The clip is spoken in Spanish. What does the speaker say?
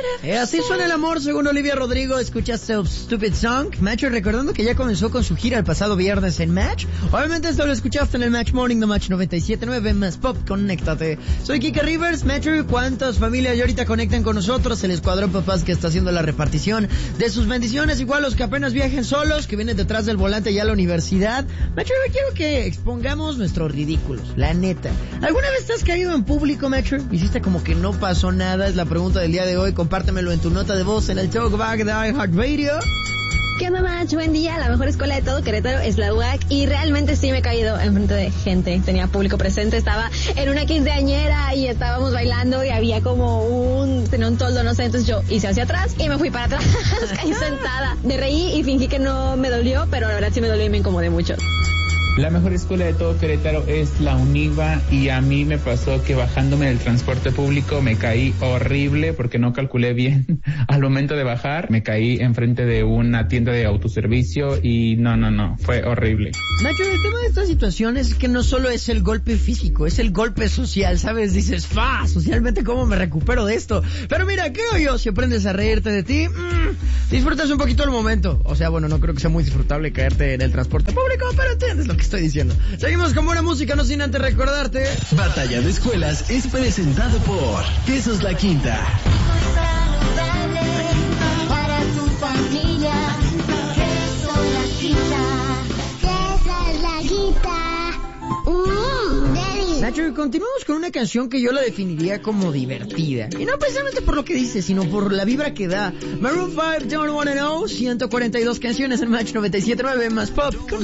Así suena el amor, según Olivia Rodrigo. Escuchaste Stupid Song. Match, recordando que ya comenzó con su gira el pasado viernes en Match. Obviamente esto lo escuchaste en el Match Morning de Match 97.9 más Pop. Conéctate. Soy Kike Rivers. Match, ¿cuántas familias ya ahorita conectan con nosotros? El escuadrón papás que está haciendo la repartición de sus bendiciones. Igual los que apenas viajen solos, que vienen detrás del volante ya a la universidad. Match, quiero que expongamos nuestros ridículos. La neta. ¿Alguna vez te has caído en público, Match? Hiciste como que no pasó nada. Es la pregunta del día de hoy. Compártemelo en tu nota de voz en el Talkback de iHeartRadio. ¿Qué onda, Match? Buen día. La mejor escuela de todo Querétaro es la UAC y realmente sí me he caído enfrente de gente. Tenía público presente, estaba en una quinceañera y estábamos bailando y había como tenía un toldo, no sé, entonces yo hice hacia atrás y me fui para atrás, caí sentada. Me reí y fingí que no me dolió, pero la verdad sí me dolió y me incomodé mucho. La mejor escuela de todo Querétaro es la UNIVA y a mí me pasó que bajándome del transporte público me caí horrible porque no calculé bien al momento de bajar. Me caí enfrente de una tienda de autoservicio y no, fue horrible. Nacho, el tema de esta situación es que no solo es el golpe físico, es el golpe social, ¿sabes? Dices, socialmente ¿cómo me recupero de esto? Pero mira, creo yo, si aprendes a reírte de ti, disfrutas un poquito el momento. O sea, bueno, no creo que sea muy disfrutable caerte en el transporte público, pero entiendes lo que estoy diciendo. Seguimos con buena música, no sin antes recordarte. Batalla de Escuelas es presentado por Quesos La Quinta. Para tu familia, Quesos La Quinta. Quesos La Quinta. Deli. Nacho, y continuamos con una canción que yo la definiría como divertida. Y no precisamente por lo que dice, sino por la vibra que da. Maroon 5, Don't Wanna Know, 142 canciones en Match 97.9 más Pop.